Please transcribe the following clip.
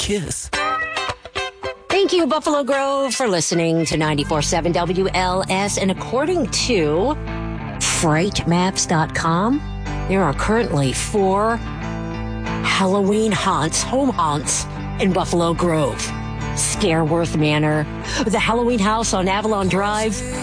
kiss. Thank you, Buffalo Grove, for listening to 94.7 WLS. And according to FreightMaps.com, there are currently 4 Halloween home haunts in Buffalo Grove. Scareworth Manor, the Halloween House on Avalon Drive,